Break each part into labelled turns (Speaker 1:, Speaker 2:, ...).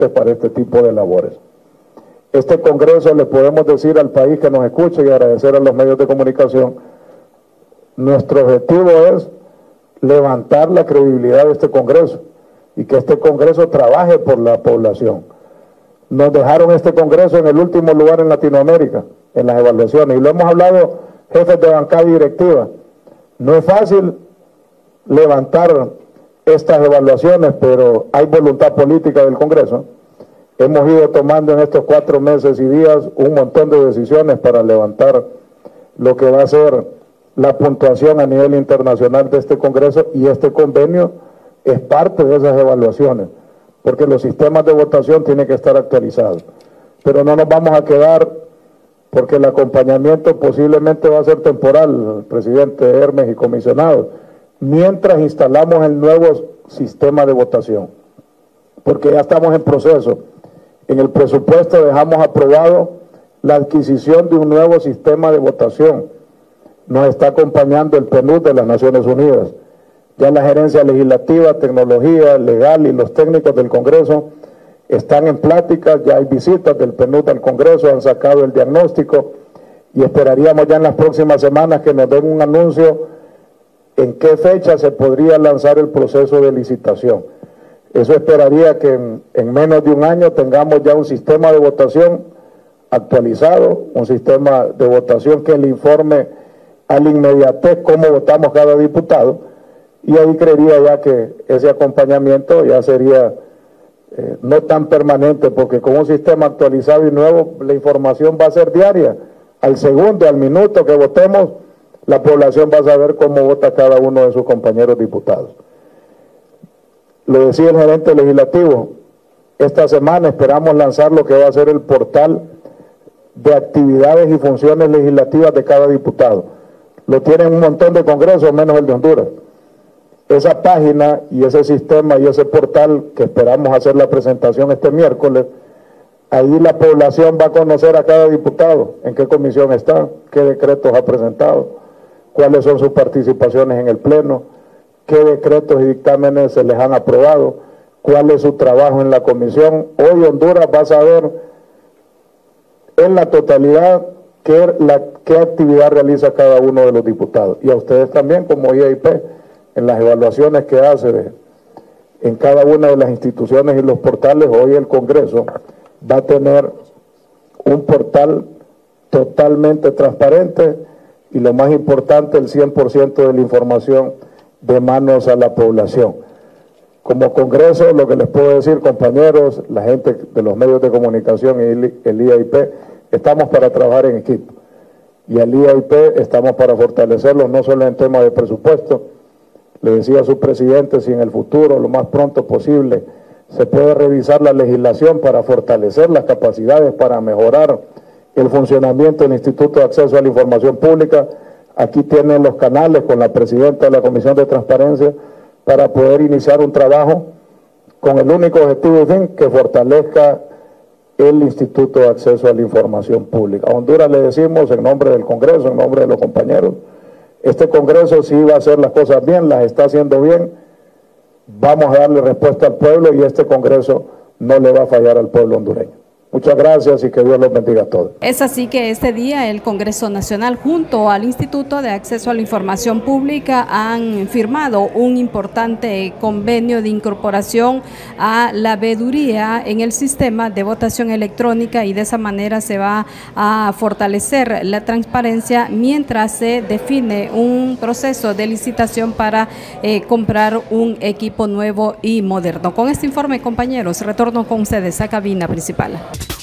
Speaker 1: para este tipo de labores. Este Congreso, le podemos decir al país que nos escucha y agradecer a los medios de comunicación, nuestro objetivo es levantar la credibilidad de este Congreso y que este Congreso trabaje por la población. Nos dejaron este Congreso en el último lugar en Latinoamérica, en las evaluaciones, y lo hemos hablado jefes de bancada y directiva. No es fácil levantar estas evaluaciones, pero hay voluntad política del Congreso. Hemos ido tomando en estos 4 meses y días un montón de decisiones para levantar lo que va a ser la puntuación a nivel internacional de este Congreso, y este convenio es parte de esas evaluaciones, porque los sistemas de votación tienen que estar actualizados. Pero no nos vamos a quedar, porque el acompañamiento posiblemente va a ser temporal, presidente Hermes y comisionados, mientras instalamos el nuevo sistema de votación, porque ya estamos en proceso. En el presupuesto dejamos aprobado la adquisición de un nuevo sistema de votación. Nos está acompañando el PNUD de las Naciones Unidas. Ya la gerencia legislativa, tecnología, legal y los técnicos del Congreso están en pláticas, ya hay visitas del PNUD al Congreso, han sacado el diagnóstico y esperaríamos ya en las próximas semanas que nos den un anuncio en qué fecha se podría lanzar el proceso de licitación. Eso esperaría que en menos de un año tengamos ya un sistema de votación actualizado, un sistema de votación que le informe al inmediatez cómo votamos cada diputado, y ahí creería ya que ese acompañamiento ya sería no tan permanente, porque con un sistema actualizado y nuevo la información va a ser diaria, al segundo, al minuto que votemos, la población va a saber cómo vota cada uno de sus compañeros diputados. Lo decía el gerente legislativo, esta semana esperamos lanzar lo que va a ser el portal de actividades y funciones legislativas de cada diputado. Lo tienen un montón de congresos, menos el de Honduras. Esa página y ese sistema y ese portal, que esperamos hacer la presentación este miércoles, ahí la población va a conocer a cada diputado, en qué comisión está, qué decretos ha presentado, cuáles son sus participaciones en el Pleno, qué decretos y dictámenes se les han aprobado, cuál es su trabajo en la comisión. Hoy Honduras va a saber en la totalidad qué actividad realiza cada uno de los diputados. Y a ustedes también, como IAIP, en las evaluaciones que hace en cada una de las instituciones y los portales, hoy el Congreso va a tener un portal totalmente transparente y, lo más importante, el 100% de la información de manos a la población. Como Congreso, lo que les puedo decir, compañeros, la gente de los medios de comunicación y el IAIP, estamos para trabajar en equipo. Y al IAIP estamos para fortalecerlo, no solo en temas de presupuesto. Le decía a su presidente, si en el futuro, lo más pronto posible, se puede revisar la legislación para fortalecer las capacidades, para mejorar el funcionamiento del Instituto de Acceso a la Información Pública. Aquí tienen los canales con la presidenta de la Comisión de Transparencia para poder iniciar un trabajo con el único objetivo y fin que fortalezca el Instituto de Acceso a la Información Pública. A Honduras le decimos, en nombre del Congreso, en nombre de los compañeros, este Congreso sí va a hacer las cosas bien, las está haciendo bien, vamos a darle respuesta al pueblo y este Congreso no le va a fallar al pueblo hondureño. Muchas gracias y que Dios los bendiga a todos.
Speaker 2: Es así que este día el Congreso Nacional junto al Instituto de Acceso a la Información Pública han firmado un importante convenio de incorporación a la veeduría en el sistema de votación electrónica, y de esa manera se va a fortalecer la transparencia mientras se define un proceso de licitación para comprar un equipo nuevo y moderno. Con este informe, compañeros, retorno con ustedes a cabina principal.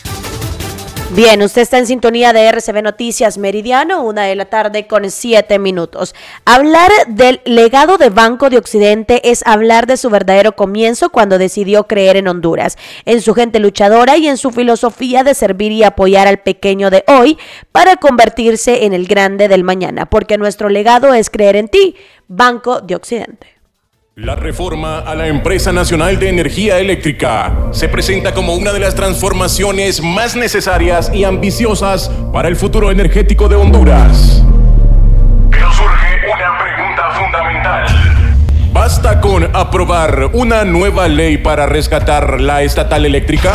Speaker 3: Bien, usted está en sintonía de RCB Noticias Meridiano, 1:07 p.m. Hablar del legado de Banco de Occidente es hablar de su verdadero comienzo cuando decidió creer en Honduras, en su gente luchadora y en su filosofía de servir y apoyar al pequeño de hoy para convertirse en el grande del mañana, porque nuestro legado es creer en ti, Banco de Occidente.
Speaker 4: La reforma a la Empresa Nacional de Energía Eléctrica se presenta como una de las transformaciones más necesarias y ambiciosas para el futuro energético de Honduras. Pero surge una pregunta fundamental. ¿Basta con aprobar una nueva ley para rescatar la estatal eléctrica?